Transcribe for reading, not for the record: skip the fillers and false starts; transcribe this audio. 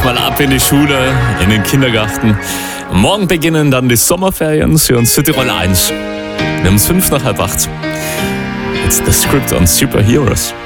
geht's mal ab in die Schule, in den Kindergarten. Morgen beginnen dann die Sommerferien für uns Südtirol 1. Wir haben es 7:55. It's the script on Superheroes.